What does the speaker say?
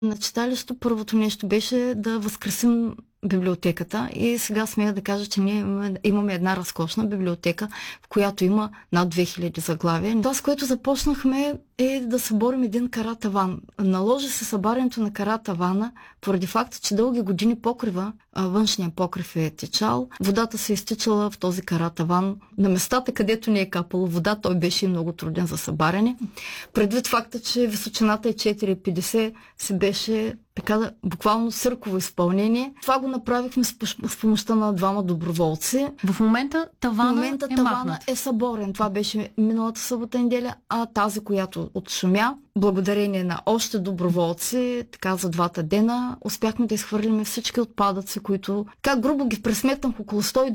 На читалището първото нещо беше да възкресим библиотеката и сега смея да кажа, че ние имаме една разкошна библиотека, в която има над 2000 заглавия. Това, с което започнахме, е да съборим един каратаван. Наложи се събарянето на каратавана поради факта, че дълги години покрива, външния покрив е течал. Водата се изтичала в този каратаван. На местата, където не е капало вода, той беше много труден за събаряне. Предвид факта, че височината е 4,50, се беше така буквално цирково изпълнение. Това го направихме с помощта на двама доброволци. В момента тавана е съборен. Това беше миналата събота неделя, а тази, която отшумя, благодарение на още доброволци, така за 2 дена, успяхме да изхвърлим всички отпадъци, които, как грубо ги пресметнах, около 100